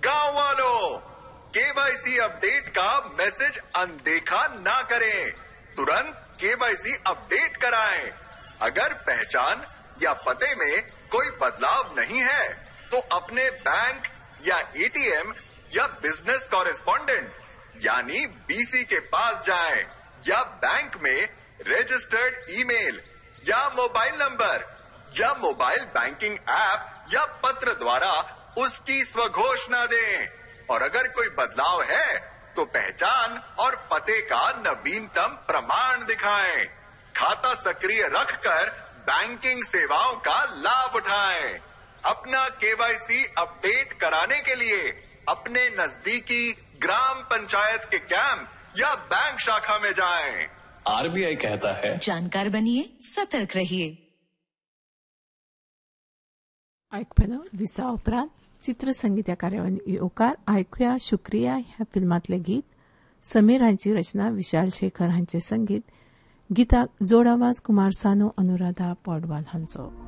गांव वालों, KYC update का मैसेज अनदेखा ना करें, तुरंत केवाईसी अपडेट कराएं। अगर पहचान या पते में कोई बदलाव नहीं है तो अपने बैंक या एटीएम या बिजनेस कॉरेस्पॉन्डेंट यानी बीसी के पास जाएं या बैंक में रजिस्टर्ड ईमेल या मोबाइल नंबर या मोबाइल बैंकिंग ऐप या पत्र द्वारा उसकी स्वघोषणा दें। और अगर कोई बदलाव है तो पहचान और पते का नवीनतम प्रमाण दिखाएं। खाता सक्रिय रखकर बैंकिंग सेवाओं का लाभ उठाएं। अपना केवाईसी अपडेट कराने के लिए अपने नजदीकी ग्राम पंचायत के कैंप या बैंक शाखा में जाएं। आरबीआई कहता है, जानकार बनिए, सतर्क रहिए। ऐकूया विसा उपरांत चित्रसंगीत या कार्यावळीन येवकार ऐकूया शुक्रिया ह्या फिल्मातले गीत। समीर हांची रचना, विशाल शेखर हांचे संगीत। गीताक जोड आवाज कुमार सानू, अनुराधा पौडवाल हांचो।